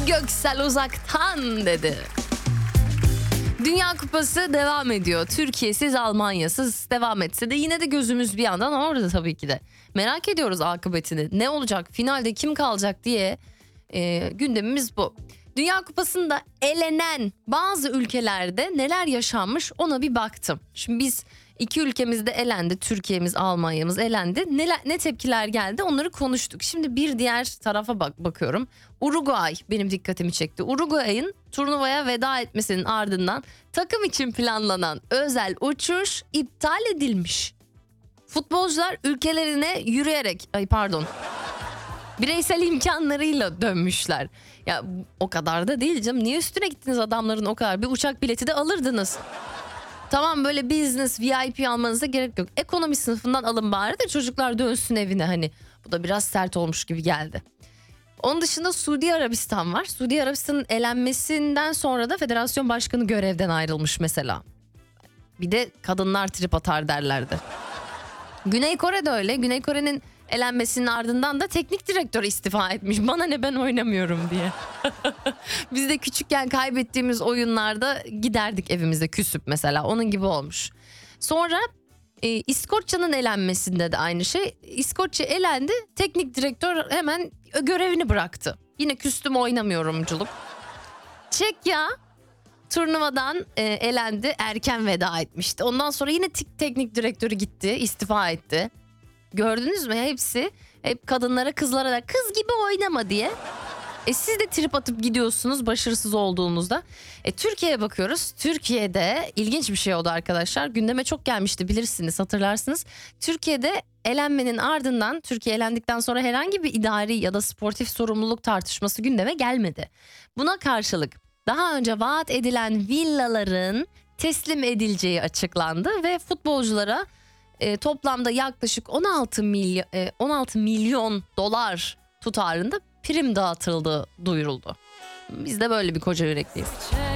Göksel uzaktan dedi. Dünya Kupası devam ediyor. Türkiye'siz, Almanya'sız devam etse de yine de gözümüz bir yandan orada tabii ki de. Merak ediyoruz akıbetini. Ne olacak? Finalde kim kalacak diye gündemimiz bu. Dünya Kupası'nda elenen bazı ülkelerde neler yaşanmış ona bir baktım. Şimdi biz iki ülkemizde elendi. Türkiye'miz, Almanya'mız elendi. Ne tepkiler geldi onları konuştuk. Şimdi bir diğer tarafa bakıyorum. Uruguay benim dikkatimi çekti. Uruguay'ın turnuvaya veda etmesinin ardından takım için planlanan özel uçuş iptal edilmiş. Futbolcular ülkelerine yürüyerek, bireysel imkanlarıyla dönmüşler. Ya o kadar da değil canım. Niye üstüne gittiniz adamların o kadar? Bir uçak bileti de alırdınız. Tamam, böyle business VIP almanıza gerek yok. Ekonomi sınıfından alın bari de çocuklar dönsün evine hani. Bu da biraz sert olmuş gibi geldi. Onun dışında Suudi Arabistan var. Suudi Arabistan'ın elenmesinden sonra da federasyon başkanı görevden ayrılmış mesela. Bir de kadınlar trip atar derlerdi. Güney Kore de öyle. Güney Kore'nin elenmesinin ardından da teknik direktör istifa etmiş. Bana ne, ben oynamıyorum diye. Biz de küçükken kaybettiğimiz oyunlarda giderdik evimize küsüp mesela. Onun gibi olmuş. Sonra İskoçya'nın elenmesinde de aynı şey. İskoçya elendi. Teknik direktör hemen görevini bıraktı. Yine küstüm, oynamıyorumculuk. Çekya turnuvadan elendi. Erken veda etmişti. Ondan sonra yine teknik direktörü gitti. İstifa etti. Gördünüz mü, hep kadınlara, kızlara da kız gibi oynama diye. Siz de trip atıp gidiyorsunuz başarısız olduğunuzda. Türkiye'ye bakıyoruz. Türkiye'de ilginç bir şey oldu arkadaşlar. Gündeme çok gelmişti, bilirsiniz, hatırlarsınız. Türkiye'de elenmenin ardından, Türkiye elendikten sonra herhangi bir idari ya da sportif sorumluluk tartışması gündeme gelmedi. Buna karşılık daha önce vaat edilen villaların teslim edileceği açıklandı ve futbolculara toplamda yaklaşık 16 milyon dolar tutarında prim dağıtıldığı duyuruldu. Biz de böyle bir koca yürekliyiz.